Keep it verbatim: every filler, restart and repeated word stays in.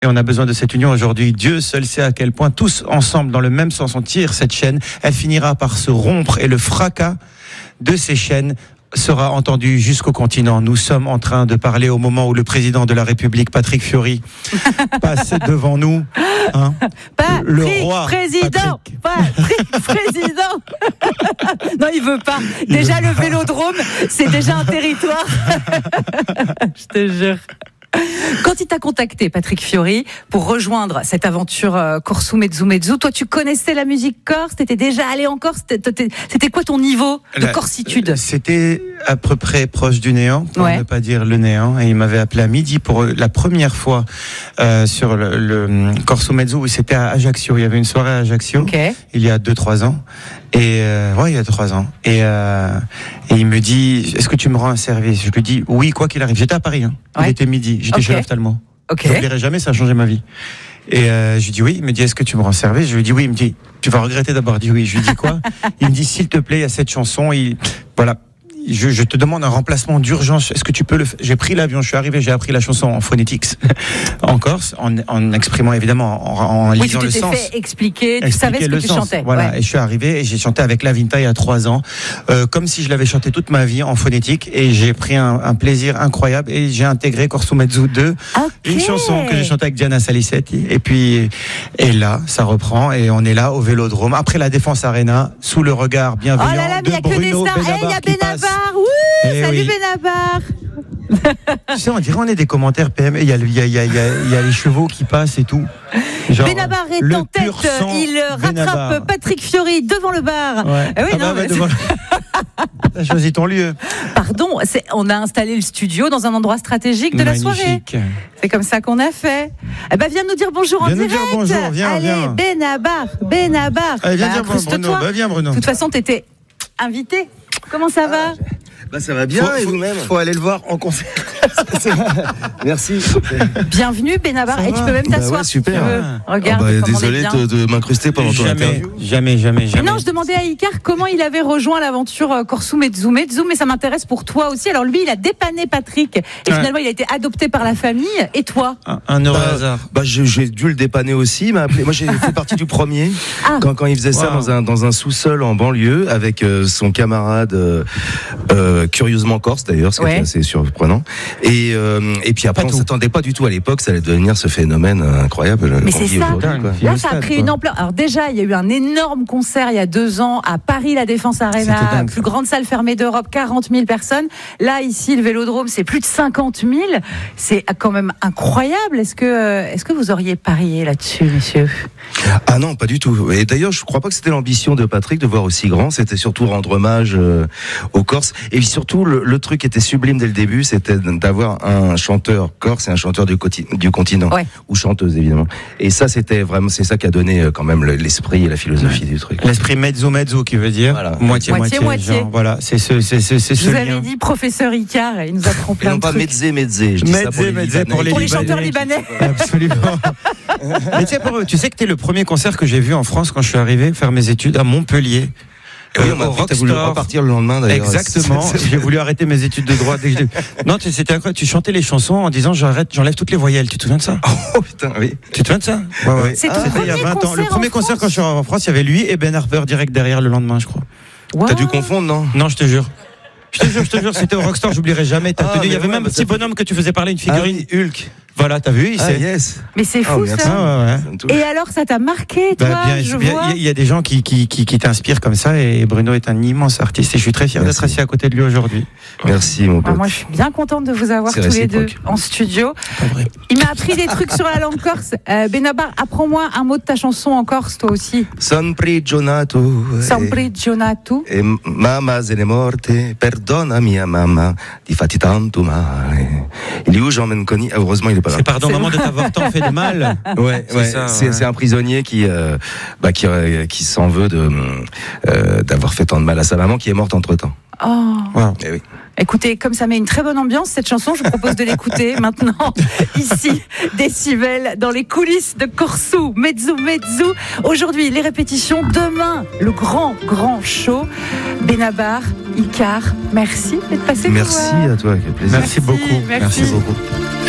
Et on a besoin de cette union aujourd'hui. Dieu seul sait à quel point tous ensemble, dans le même sens, on tire cette chaîne. Elle finira par se rompre et le fracas de ces chaînes sera entendu jusqu'au continent. Nous sommes en train de parler au moment où le président de la République, Patrick Fiori, passe devant nous. Hein, Patrick, le roi président, Patrick, Patrick président. Non, il veut pas. Déjà, le Vélodrome, c'est déjà un territoire. Je te jure. Quand il t'a contacté, Patrick Fiori, pour rejoindre cette aventure euh, Corso Mezzo Mezzo, toi tu connaissais la musique corse, t'étais déjà allé en Corse, c'était, c'était quoi ton niveau de La, corsitude ? C'était à peu près proche du néant, pour ouais. ne pas dire le néant, et il m'avait appelé à midi pour la première fois euh, sur le, le Corso Mezzo, où c'était à Ajaccio, il y avait une soirée à Ajaccio, okay. il y a deux trois ans. Et euh, ouais, il y a trois ans. Et, euh, et il me dit, est-ce que tu me rends un service ? Je lui dis, oui, quoi qu'il arrive. J'étais à Paris, hein. Ouais. Il était midi. J'étais okay. chez l'ophtalmo. Okay. Je n'oublierai jamais, ça a changé ma vie. Et euh, je lui dis oui. Il me dit, est-ce que tu me rends service ? Je lui dis oui. Il me dit, tu vas regretter d'avoir dit oui. Je lui dis quoi ? Il me dit, s'il te plaît, il y a cette chanson. Il... Voilà. Je, je te demande un remplacement d'urgence. Est-ce que tu peux le faire ? J'ai pris l'avion, je suis arrivé, j'ai appris la chanson en phonetics, en Corse, en, en exprimant évidemment, en, en oui, lisant le sens. Oui, tu t'es fait expliquer, tu savais ce que tu sens. chantais. Voilà, ouais. Et je suis arrivé et j'ai chanté avec La Vinta il y a trois ans, euh, comme si je l'avais chanté toute ma vie en phonétique, et j'ai pris un, un plaisir incroyable et j'ai intégré Corso Mezzo deux, okay. Une chanson que j'ai chantée avec Gianna Salicetti, et puis et là, ça reprend et on est là au Vélodrome, après la Défense Arena, sous le regard bienveillant oh là là, de Bruno Benabar. Il y a Benabar, oui. Eh Salut oui. Benabar. Tu sais, on dirait on est des commentaires P M. Il y a, il y a, il y a, il y a, il y a les chevaux qui passent et tout. Genre, Benabar est en tête. Il rattrape Benabar. Patrick Fiori devant le bar. Ouais. Ah oui, ah non, bah, mais devant... T'as choisi ton lieu. Pardon, c'est, on a installé le studio dans un endroit stratégique de Magnifique. La soirée. C'est comme ça qu'on a fait. Eh ben, viens nous dire bonjour viens en direct. Dire bonjour, viens, Allez, viens. Benabar, Benabar. Allez, viens bah, dire Bruno. Bah, viens, Bruno. De toute façon, t'étais invité. Comment ça va ? ah, Bah ça va bien, faut, et faut, vous-même ? Faut aller le voir en concert. Merci. Bienvenue Benabar, et tu peux même t'asseoir. Bah ouais, super. Si tu veux. Regarde, ah bah, comme désolé on est de, de m'incruster pendant ton jamais, interview. Jamais, jamais, jamais. Non, je demandais à Icar comment il avait rejoint l'aventure Corso Mezzo Mezzo, mais ça m'intéresse pour toi aussi. Alors lui, il a dépanné Patrick, et ouais. finalement, il a été adopté par la famille. Et toi ? Un, un heureux bah, hasard. Bah, j'ai, j'ai dû le dépanner aussi. Il m'a appelé. Moi, j'ai fait partie du premier ah. quand, quand il faisait ça wow. dans un dans un sous-sol en banlieue avec euh, son camarade euh, euh, curieusement corse d'ailleurs, ce qui ouais. était assez surprenant. Et euh, et puis après, on s'attendait pas du tout à l'époque, ça allait devenir ce phénomène incroyable. Mais c'est ça. Là, ça a pris une ampleur. Alors déjà, il y a eu un énorme concert il y a deux ans à Paris, la Défense Arena, plus grande salle fermée d'Europe, quarante mille personnes. Là, ici, le Vélodrome, c'est plus de cinquante mille. C'est quand même incroyable. Est-ce que, est-ce que vous auriez parié là-dessus, messieurs ? Ah non, pas du tout. Et d'ailleurs, je crois pas que c'était l'ambition de Patrick de voir aussi grand. C'était surtout rendre hommage euh, aux Corses. Et surtout, le, le truc qui était sublime dès le début, c'était d'avoir un chanteur corse et un chanteur du, du continent, ouais. ou chanteuse évidemment. Et ça, c'était vraiment, c'est ça qui a donné quand même l'esprit et la philosophie ouais. du truc. L'esprit mezzo mezzo, qui veut dire voilà. moitié moitié. moitié. Genre, voilà, c'est ce, c'est, c'est, c'est je ce vous lien. avais dit professeur Icard, il nous apprend plein et non de pas trucs. mezzé mezzé. Je dis mezzé, ça pour les, mezzé, pour les, pour les Libanais. chanteurs libanais. Absolument. Mais tu sais, pour, tu sais que t'es le premier concert que j'ai vu en France quand je suis arrivé faire mes études à Montpellier. Oui, on m'a appris que t'as voulu repartir le lendemain d'ailleurs. Exactement. J'ai voulu arrêter mes études de droit. Dès que non, c'était incroyable. Tu chantais les chansons en disant j'arrête, j'enlève toutes les voyelles. Tu te souviens de ça ? Oh putain, oui. Tu te souviens de ça ? Ouais, ouais. C'est ah, ton il y a vingt ans. Le premier concert France. quand je suis en France, il y avait lui et Ben Harper direct derrière le lendemain, je crois. Wow. T'as dû confondre, non ? Non, je te jure. Je te jure, je te jure, c'était au Rockstar, j'oublierai jamais. T'as ah, tenu, il y avait ouais, même un petit bonhomme que tu faisais parler, une figurine. Ah, oui, Hulk. Voilà, t'as vu, il ah, sait. Yes. Mais c'est fou, oh, ça. Ah, ouais, ouais. Et alors, ça t'a marqué, toi, bah, bien, je bien, vois. Il y, y a des gens qui, qui, qui, qui t'inspirent comme ça, et Bruno est un immense artiste, et je suis très fier Merci. d'être assis à côté de lui aujourd'hui. Merci, mon pote. Ah, moi, je suis bien contente de vous avoir c'est tous réciproque. les deux en studio. Il m'a appris des trucs sur la langue corse. Euh, Benabar, apprends-moi un mot de ta chanson en corse, toi aussi. Sempre gionato. Sempre gionato. E mamma se ne morte, perdona mia mamma, ti fatti tanto male. Il est où Jean Menconi ? Ah, heureusement, il est pas là. C'est pardon, maman, de t'avoir tant fait de mal. Ouais, c'est, ouais. ça, c'est, ouais. c'est un prisonnier qui, euh, bah, qui, euh, qui s'en veut de, euh, d'avoir fait tant de mal à sa maman qui est morte entre temps. Oh. Wow. Eh oui. Écoutez, comme ça met une très bonne ambiance, cette chanson, je vous propose de l'écouter maintenant, ici, Décibel, dans les coulisses de Corso Mezzo Mezzo. Aujourd'hui, les répétitions. Demain, le grand, grand show. Benabar, Icar, merci d'être passé. Merci pour, euh... à toi, quel plaisir. Merci, merci beaucoup. Merci, merci beaucoup.